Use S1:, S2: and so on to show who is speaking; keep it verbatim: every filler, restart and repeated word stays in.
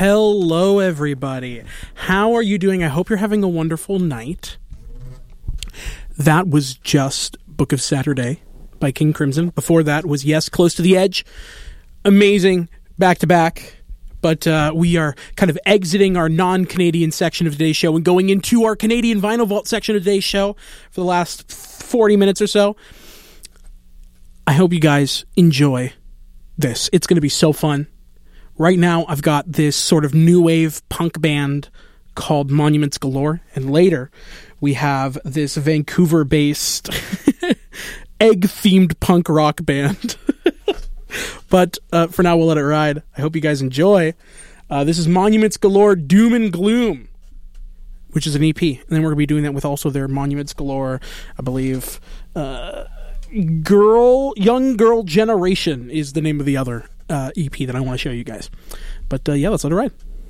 S1: Hello, everybody. How are you doing? I hope you're having a wonderful night. That was just Book of Saturday by King Crimson. Before that was, yes, Close to the Edge. Amazing, back-to-back. But uh, we are kind of exiting our non-Canadian section of today's show and going into our Canadian Vinyl Vault section of today's show for the last forty minutes or so. I hope you guys enjoy this. It's going to be so fun. Right now, I've got this sort of new wave punk band called Monuments Galore. And later, we have this Vancouver-based egg-themed punk rock band. But uh, for now, we'll let it ride. I hope you guys enjoy. Uh, this is Monuments Galore Doom and Gloom, which is an E P. And then we're going to be doing that with also their Monuments Galore, I believe, uh, Girl, Young Girl Generation is the name of the other uh, E P that I want to show you guys. But uh, yeah, let's let it ride.